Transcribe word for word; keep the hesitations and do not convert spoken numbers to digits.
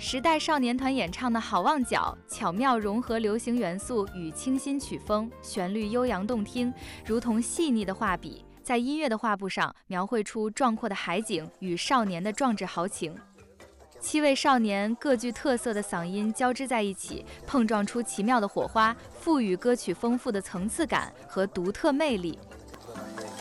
时代少年团演唱的《好望角》，巧妙融合流行元素与清新曲风，旋律悠扬动听，如同细腻的画笔，在音乐的画布上描绘出壮阔的海景与少年的壮志豪情。七位少年各具特色的嗓音交织在一起，碰撞出奇妙的火花，赋予歌曲丰富的层次感和独特魅力。